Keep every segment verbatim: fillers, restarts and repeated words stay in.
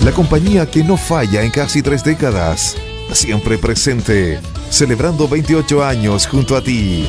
la compañía que no falla en casi tres décadas. Siempre presente, celebrando veintiocho años junto a ti.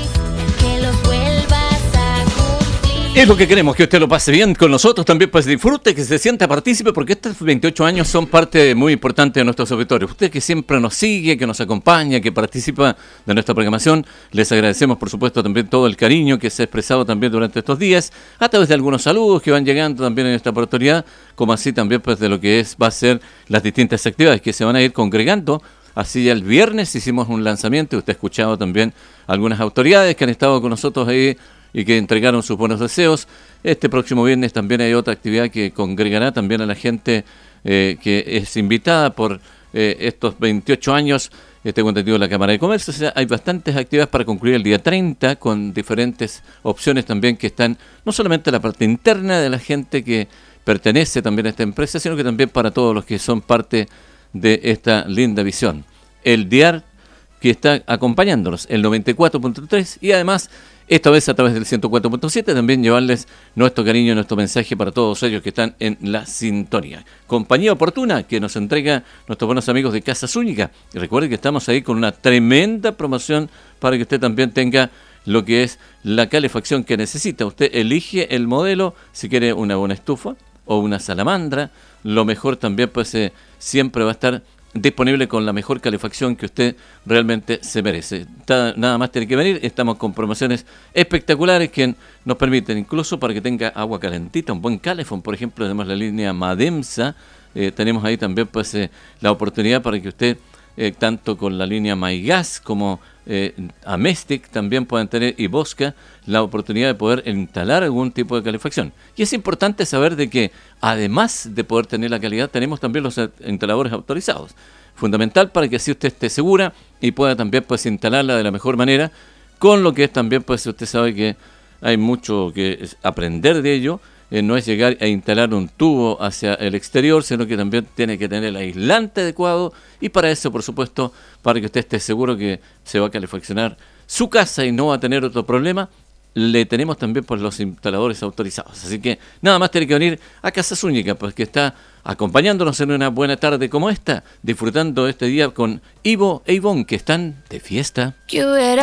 Es lo que queremos, que usted lo pase bien con nosotros, también pues disfrute, que se sienta partícipe, porque estos veintiocho años son parte muy importante de nuestros auditores. Usted que siempre nos sigue, que nos acompaña, que participa de nuestra programación, les agradecemos por supuesto también todo el cariño que se ha expresado también durante estos días, a través de algunos saludos que van llegando también en esta oportunidad, como así también pues de lo que es va a ser las distintas actividades que se van a ir congregando. Así ya el viernes hicimos un lanzamiento, usted ha escuchado también algunas autoridades que han estado con nosotros ahí y que entregaron sus buenos deseos. Este próximo viernes también hay otra actividad que congregará también a la gente eh, que es invitada por eh, estos veintiocho años, este entendido de la Cámara de Comercio. O sea, hay bastantes actividades para concluir el día treinta, con diferentes opciones también que están, no solamente la parte interna de la gente que pertenece también a esta empresa, sino que también para todos los que son parte de esta linda visión. El D I A R que está acompañándonos, el noventa y cuatro punto tres, y además esta vez a través del ciento cuatro punto siete, también llevarles nuestro cariño y nuestro mensaje para todos ellos que están en la sintonía. Compañía oportuna que nos entrega nuestros buenos amigos de Casa Zúñiga. Y recuerde que estamos ahí con una tremenda promoción para que usted también tenga lo que es la calefacción que necesita. Usted elige el modelo, si quiere una buena estufa o una salamandra. Lo mejor también pues eh, siempre va a estar disponible con la mejor calefacción que usted realmente se merece. Nada más tiene que venir, estamos con promociones espectaculares que nos permiten incluso para que tenga agua calentita, un buen calefón, por ejemplo, tenemos la línea Mademsa, eh, tenemos ahí también pues eh, la oportunidad para que usted, eh, tanto con la línea MyGas como eh, Amestic, también puedan tener, y Bosca, la oportunidad de poder instalar algún tipo de calefacción. Y es importante saber de que, además de poder tener la calidad, tenemos también los instaladores autorizados. Fundamental para que así usted esté segura y pueda también pues instalarla de la mejor manera, con lo que es también pues usted sabe que hay mucho que aprender de ello. Eh, no es llegar a instalar un tubo hacia el exterior, sino que también tiene que tener el aislante adecuado, y para eso, por supuesto, para que usted esté seguro que se va a calefaccionar su casa y no va a tener otro problema, le tenemos también por los instaladores autorizados. Así que nada más tiene que venir a Casa Zúñiga, pues que está acompañándonos en una buena tarde como esta, disfrutando este día con Ivo e Ivonne, que están de fiesta.